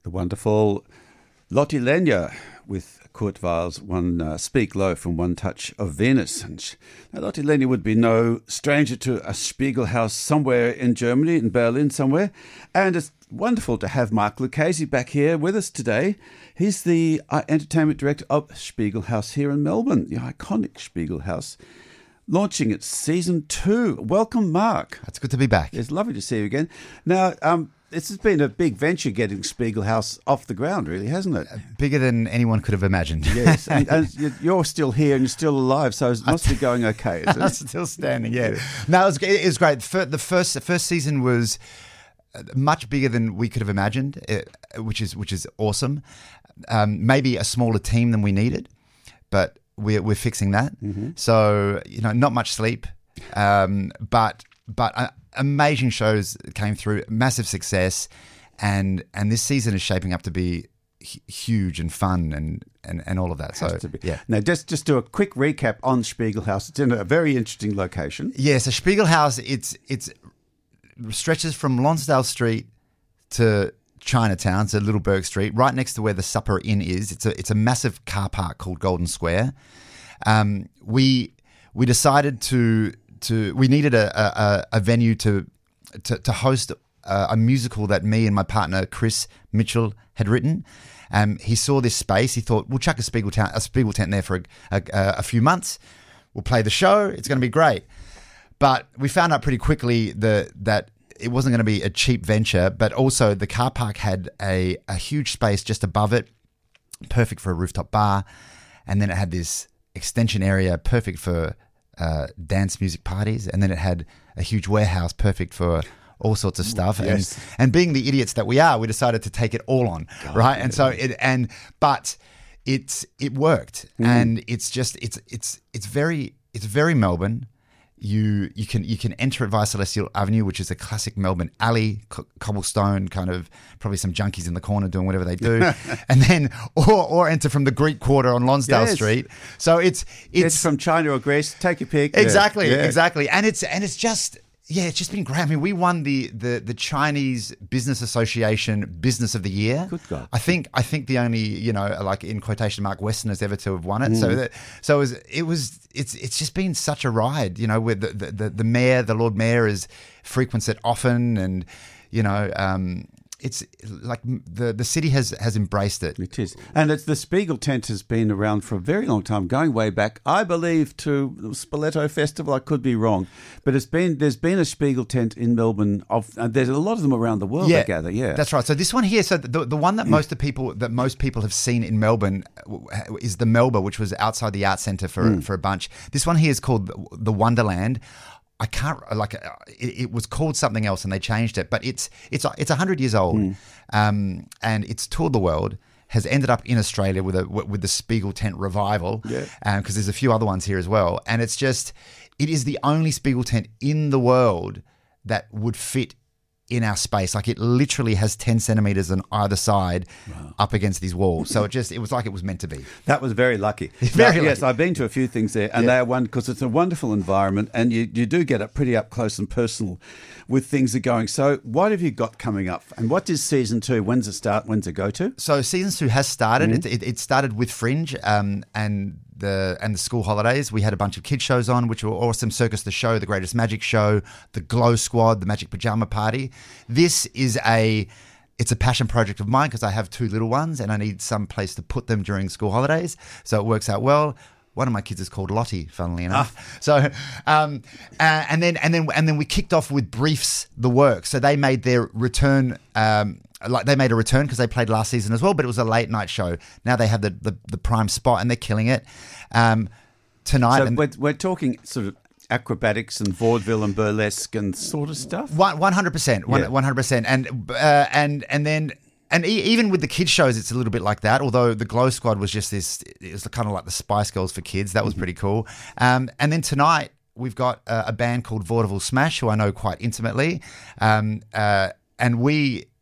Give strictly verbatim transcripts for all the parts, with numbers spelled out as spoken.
The wonderful Lotte Lenya with Kurt Weill's one uh, Speak Low from One Touch of Venus. And she, now, Lotte Lenya would be no stranger to a Spiegelhaus somewhere in Germany, in Berlin somewhere. And it's wonderful to have Mark Lucchese back here with us today. He's the uh, entertainment director of Spiegelhaus here in Melbourne, the iconic Spiegelhaus, launching its season two. Welcome, Mark. It's good to be back. It's lovely to see you again. Now, um, this has been a big venture getting Spiegelhaus off the ground, really, hasn't it? Bigger than anyone could have imagined. Yes, and, and you're still here and you're still alive, so it must be going okay, isn't it? Still standing, yeah. No, it was, it was great. The first, the first season was much bigger than we could have imagined, which is which is awesome. Um, maybe a smaller team than we needed, but we're we're fixing that. Mm-hmm. So you know, not much sleep, um, but but. Uh, Amazing shows came through, massive success, and and this season is shaping up to be h- huge and fun and, and, and all of that. So yeah. Now just just do a quick recap on Spiegelhaus. It's in a very interesting location. Yeah, so Spiegelhaus, it's it's stretches from Lonsdale Street to Chinatown, so Little Bourke Street, right next to where the Supper Inn is. It's a it's a massive car park called Golden Square. Um, we we decided to. To, we needed a, a, a venue to to, to host a, a musical that me and my partner Chris Mitchell had written. Um, he saw this space. He thought, we'll chuck a Spiegel tent, a Spiegel tent there for a, a, a few months. We'll play the show. It's going to be great. But we found out pretty quickly the, that it wasn't going to be a cheap venture, but also the car park had a, a huge space just above it, perfect for a rooftop bar. And then it had this extension area, perfect for Uh, dance music parties, and then it had a huge warehouse perfect for all sorts of stuff. Yes. And and being the idiots that we are, we decided to take it all on, God, right? Yeah. And so it and but it's it worked, mm. and it's just it's it's it's very it's very Melbourne. You you can you can enter at via Celestial Avenue, which is a classic Melbourne alley, co- cobblestone, kind of probably some junkies in the corner doing whatever they do, and then or or enter from the Greek Quarter on Lonsdale yes. Street. So it's it's, it's from China or Greece. Take your pick. Exactly, yeah. Yeah. exactly, and it's and it's just. Yeah, it's just been great. I mean, we won the, the, the Chinese Business Association Business of the Year. Good God. I think I think the only, you know, like in quotation mark, Westerners ever to have won it. Mm. So that so it was, it was it's it's just been such a ride. You know, with the the, the, the mayor, the Lord Mayor, is frequents it often, and you know. Um, It's like the, the city has, has embraced it. It is. And it's the Spiegel tent has been around for a very long time, going way back, I believe, to the Spoleto Festival. I could be wrong. But it's been there's been a Spiegel tent in Melbourne. Of and there's a lot of them around the world, yeah, I gather. Yeah, that's right. So this one here, so the the one that most of people that most people have seen in Melbourne is the Melba, which was outside the Arts Centre for, mm. for a bunch. This one here is called the Wonderland. I can't like it, it was called something else and they changed it, but it's it's it's a hundred years old, mm. um, and it's toured the world. Has ended up in Australia with a with the Spiegel tent revival, yeah. Because um, there's a few other ones here as well, and it's just it is the only Spiegel tent in the world that would fit in our space. Like it literally has ten centimeters on either side, wow. up against these walls. So it just, it was like it was meant to be. That was very lucky. very now, lucky. Yes, I've been to a few things there, and yeah. they are one because it's a wonderful environment, and you, you do get up pretty up close and personal with things that are going. So what have you got coming up? And what is season two? When's it start? When's it go to? So season two has started. Mm-hmm. It, it, it started with Fringe, um, and the and the school holidays. We had a bunch of kids shows on, which were awesome. Circus the Show, The Greatest Magic Show, The Glow Squad, The Magic Pajama Party. This is a it's a passion project of mine because I have two little ones and I need some place to put them during school holidays. So it works out well. One of my kids is called Lotte, funnily enough. Ah. So, um, uh, and then and then and then we kicked off with Briefs the Work. So they made their return. Um, like they made a return because they played last season as well, but it was a late night show. Now they have the the, the prime spot and they're killing it. Um, tonight, so and we're, we're talking sort of acrobatics and vaudeville and burlesque and sort of stuff. One hundred percent, one hundred percent, and uh, and and then. And e- even with the kids shows, it's a little bit like that. Although the Glow Squad was just this, it was kind of like the Spice Girls for kids. That was pretty cool. Um, and then tonight we've got a, a band called Vaudeville Smash, who I know quite intimately. Um, uh, and we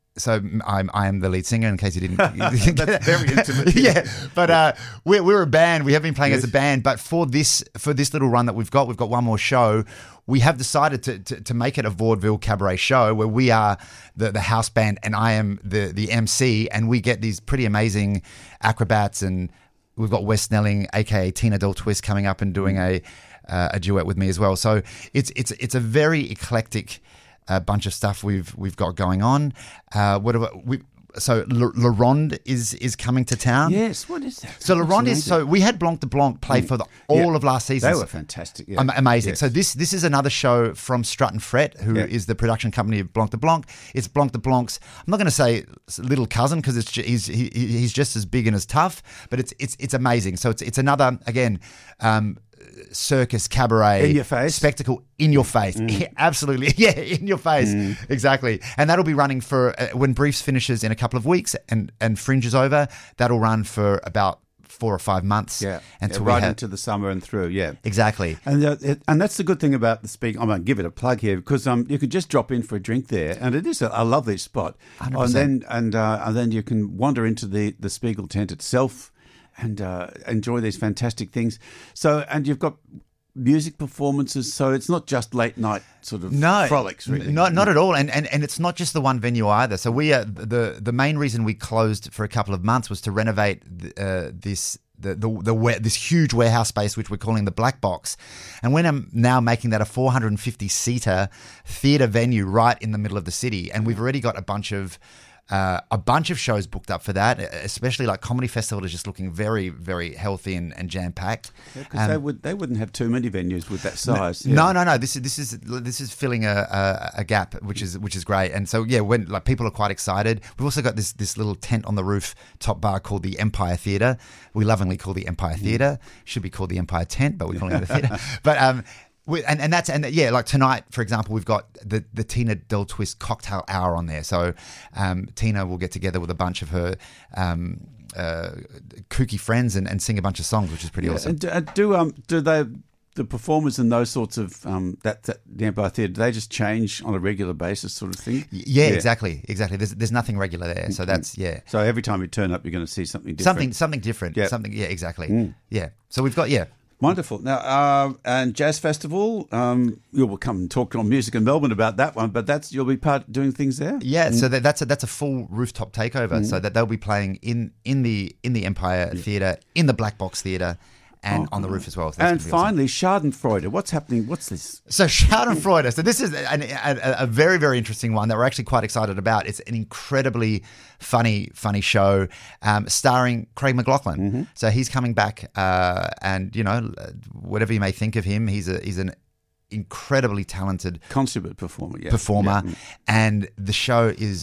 So I'm I am the lead singer. In case you didn't, you didn't That's very intimate. yeah, but uh, we're we're a band. We have been playing Yes. as a band, but for this for this little run that we've got, we've got one more show. We have decided to to, to make it a vaudeville cabaret show where we are the, the house band and I am the the M C, and we get these pretty amazing acrobats, and we've got Wes Snelling, aka Tina Del Twist, coming up and doing a uh, a duet with me as well. So it's it's it's a very eclectic uh, bunch of stuff we've we've got going on. Uh, what about we? So La, La Ronde is is coming to town. Yes, what is that? So La That's Ronde is amazing. so we had Blanc de Blanc play for the, all Yeah. of last season. They were fantastic. Yeah. Am- amazing. Yes. So this this is another show from Strut and Fret, who is Yeah. the production company of Blanc de Blanc. It's Blanc de Blanc's. I'm not going to say little cousin because it's ju- he's he, he's just as big and as tough, but it's it's it's amazing. So it's it's another again. Um, circus, cabaret, In your face. spectacle in your face. Mm. Yeah, absolutely. Yeah, in your face. Exactly. And that'll be running for uh, when Briefs finishes in a couple of weeks and, and Fringe is over, that'll run for about four or five months. Yeah, Until yeah, we right have, into the summer and through. Yeah, exactly. and uh, it, and that's the good thing about the Speak. I'm going to give it a plug here because um you could just drop in for a drink there, and it is a, a lovely spot. one hundred And percent. then and uh, and then you can wander into the the Spiegel tent itself and uh, enjoy these fantastic things. So and you've got music performances, so it's not just late night sort of No, frolics, really. Not not at all, and, and and it's not just the one venue either. So we uh, the the main reason we closed for a couple of months was to renovate uh, this. The, the the wa- this huge warehouse space, which we're calling the Black Box, and we're now- now making that a four hundred fifty seater theatre venue right in the middle of the city, and we've already got a bunch of uh, a bunch of shows booked up for that. Especially like Comedy Festival is just looking very very healthy and, and jam packed. Because they would they wouldn't have too many venues with that size. Um, No, no, no. This is this is this is filling a, a, a gap, which is which is great. And so yeah, when like people are quite excited. We've also got this this little tent on the roof top bar called the Empire Theatre. We lovingly call the Empire Theatre. Should be called the Empire Tent, but we're calling it a theatre. But um. We, and, and that's and yeah, like tonight, for example, we've got the, the Tina Del Twist cocktail hour on there. So um, Tina will get together with a bunch of her um, uh, kooky friends and, and sing a bunch of songs, which is pretty Yeah, awesome. and do, uh, do um do they the performers and those sorts of um that, that the Empire Theatre, do they just change on a regular basis, sort of thing? Yeah, exactly, exactly. There's there's nothing regular there, so that's yeah. So every time you turn up, you're going to see something different. Something something different. Yeah. Something yeah, exactly. Yeah. So we've got yeah. Wonderful. Now, uh, and Jazz Festival, um, you will come and talk on Music in Melbourne about that one, but that's you'll be part doing things there. Yeah, so that, that's a that's a full rooftop takeover. So that they'll be playing in in the in the Empire Theatre, in the Black Box Theatre, and on the roof as well. So that's And gonna be awesome. finally, Schadenfreude. What's happening? What's this? So Schadenfreude. So this is an, a, a very, very interesting one that we're actually quite excited about. It's an incredibly funny, funny show um, starring Craig McLachlan. Mm-hmm. So he's coming back, uh, and you know, whatever you may think of him, he's a he's an incredibly talented Consummate performer. Yeah. performer, Yeah. and the show is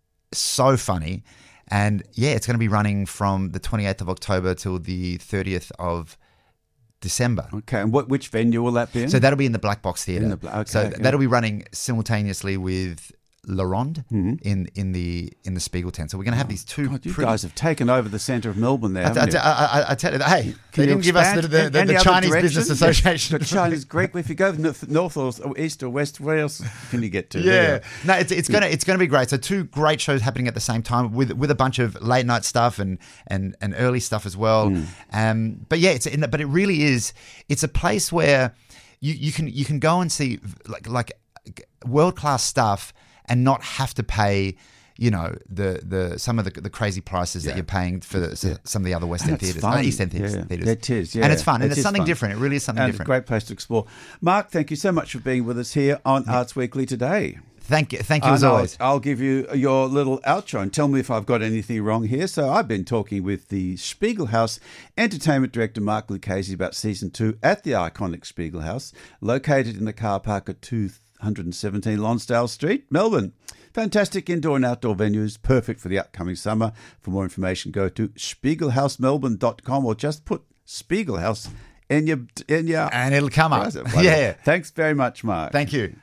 so funny. And yeah, it's going to be running from the twenty-eighth of October till the thirtieth of December. Okay, and what which venue will that be in? So that'll be in the Black Box Theatre. In the Bla- okay, so okay. that'll be running simultaneously with La Ronde Mm-hmm. in in the in the Spiegel tent. So we're going to have these two. God, you pretty- guys have taken over the centre of Melbourne there, I, haven't you? I, I, I, I tell you, hey, Can they you didn't give us the, expand the, in the, any the other Chinese direction? Business Yes, Association. the Chinese Greek. If you go north, north or east or west, where else can you get to? Yeah, no, it's it's gonna it's gonna be great. So two great shows happening at the same time with with a bunch of late night stuff and and, and early stuff as well. Mm. Um, but yeah, it's in, but it really is. It's a place where you, you can you can go and see like like world class stuff and not have to pay. You know the the some of the the crazy prices that you're paying for the, so, some of the other West End And it's theatres, fun. uh, East End Yeah, theatres. it is, yeah. and it's fun, It and it's is something fun. different. It really is something And a different. great place to explore. Mark, thank you so much for being with us here on Arts Weekly today. Thank you, thank you I as know, always. I'll give you your little outro and tell me if I've got anything wrong here. So I've been talking with the Spiegelhaus Entertainment Director Mark Lucchese about season two at the iconic Spiegelhaus, located in the car park at two hundred seventeen Lonsdale Street, Melbourne. Fantastic indoor and outdoor venues, perfect for the upcoming summer. For more information, go to spiegelhaus melbourne dot com or just put Spiegelhaus in your in your And it'll come up. browser. Wonderful. Yeah. Thanks very much, Mark. Thank you.